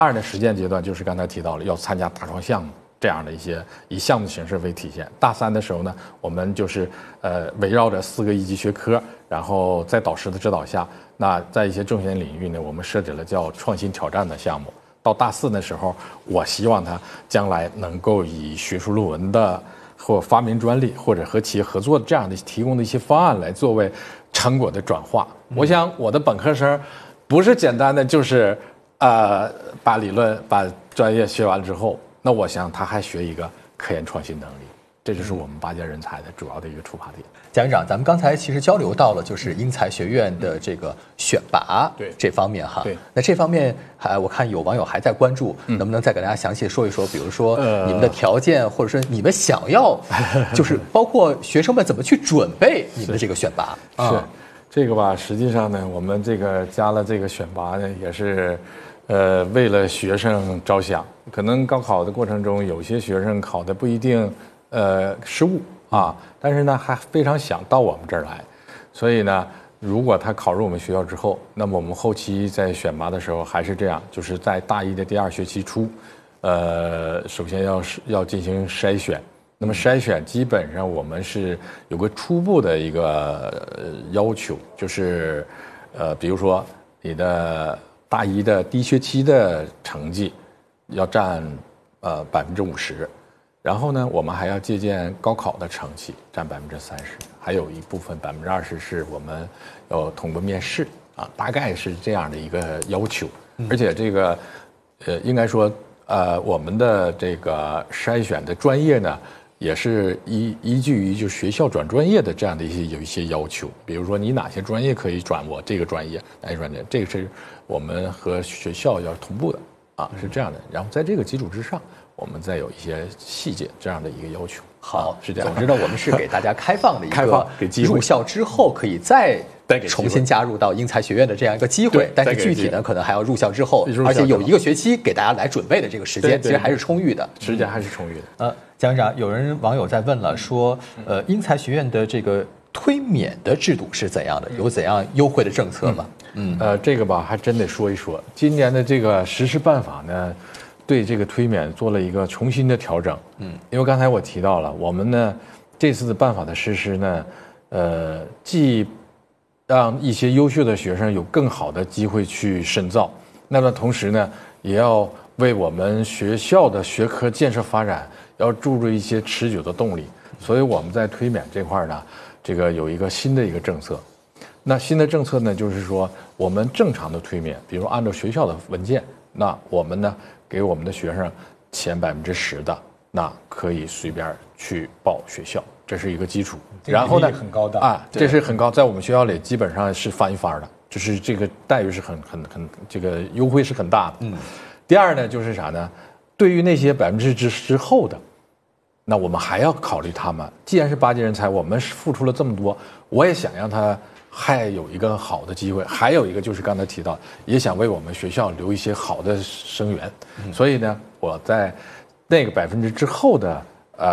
二呢，实践阶段就是刚才提到了要参加大创项目这样的一些以项目形式为体现。大三的时候呢，我们就是围绕着4个一级学科，然后在导师的指导下，那在一些重点领域呢，我们设置了叫创新挑战的项目。到大4的时候，我希望他将来能够以学术论文的或发明专利或者和企业合作这样的提供的一些方案来作为成果的转化。我想我的本科生不是简单的就是把理论把专业学完之后，那我想他还学一个科研创新能力，这就是我们拔尖人才的主要的一个出发点。 蒋院长，咱们刚才其实交流到了就是英才学院的这个选拔这方面哈。 对， 那这方面我看有网友还在关注，能不能再给大家详细说一说？比如说你们的条件，或者说你们想要，就是包括学生们怎么去准备你们的这个选拔？ 是这个吧，实际上呢，我们这个加了这个选拔呢，也是为了学生着想。可能高考的过程中，有些学生考的不一定失误啊，但是呢还非常想到我们这儿来，所以呢，如果他考入我们学校之后，那么我们后期在选拔的时候还是这样，就是在大一的第2学期初，首先要进行筛选。那么筛选基本上我们是有个初步的一个要求，就是比如说你的大一的第1学期的成绩要占50%，然后呢，我们还要借鉴高考的成绩占30%，还有一部分20%是我们要通过面试啊，大概是这样的一个要求。而且这个应该说我们的这个筛选的专业呢，也是依据于就是学校转专业的这样的有一些要求，比如说你哪些专业可以转我这个专业，哪些专业，这个是我们和学校要同步的啊，是这样的。然后在这个基础之上，我们再有一些细节这样的一个要求。 好， 是这样。 总之呢，我们是给大家开放的一个给机会， 入校之后可以再重新加入到英才学院的这样一个机会，但是具体呢，可能还要入校之后，而且有1个学期给大家来准备的这个时间，其实还是充裕的， 时间还是充裕的。 蒋院长，有网友在问了，说，英才学院的这个推免的制度是怎样的？有怎样优惠的政策吗？ 这个吧，还真得说一说。今年的这个实施办法呢，对这个推免做了一个重新的调整。因为刚才我提到了，我们呢这次的办法的实施呢，既让一些优秀的学生有更好的机会去深造，那么同时呢，也要为我们学校的学科建设发展要注入一些持久的动力。所以我们在推免这块呢，这个有一个新的一个政策。那新的政策呢，就是说我们正常的推免，比如按照学校的文件，那我们呢给我们的学生前10%的，那可以随便去报学校，这是一个基础。然后呢， 很高的啊，这是很高，在我们学校里基本上是翻一番的，就是这个待遇是很这个优惠是很大的。第二呢，就是啥呢？对于那些10%之后的，那我们还要考虑他们。既然是拔尖人才，我们付出了这么多，我也想让他还有一个好的机会。还有一个就是刚才提到，也想为我们学校留一些好的生源。所以呢，我在那个10%之后的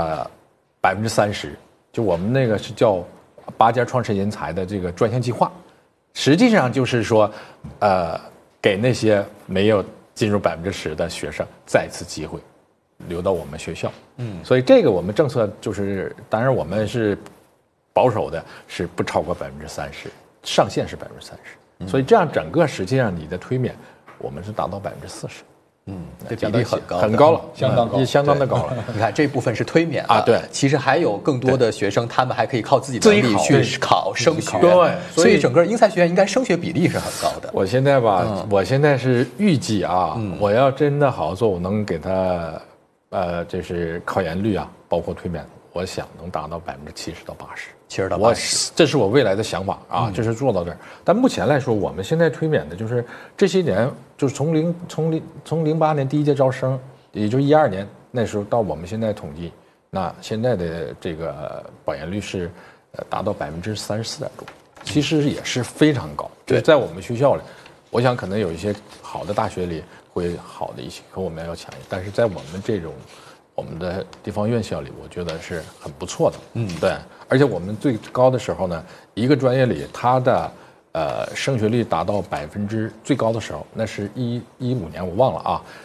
30%，就我们那个是叫拔尖创新人才的这个专项计划，实际上就是说，给那些没有进入10%的学生再一次机会，留到我们学校。所以这个我们政策就是，当然我们是保守的，是不超过30%，上限是30%。所以这样整个实际上你的推免，我们是达到40%。 这比例很高， 很高了， 相当高， 也相当的高了。 你看这部分是推免啊，对， 其实还有更多的学生，他们还可以靠自己的能力去考升学， 对， 所以整个英才学院应该升学比例是很高的。 我现在吧，我现在是预计啊，我要真的好好做，我能给他，这是考研率啊，包括推免，我想能达到70%到80%，70%到80%，这是我未来的想法啊，这是做到这儿。但目前来说，我们现在推免的就是这些年，就是从08年第1届招生，也就12年那时候到我们现在统计，那现在的这个保研率是达到34%多，其实也是非常高。就是在我们学校里，我想可能有一些好的大学里会好的一些，和我们要强一些，但是在我们这种我们的地方院校里，我觉得是很不错的。对，而且我们最高的时候呢，一个专业里它的升学率达到最高的时候，那是15年我忘了啊，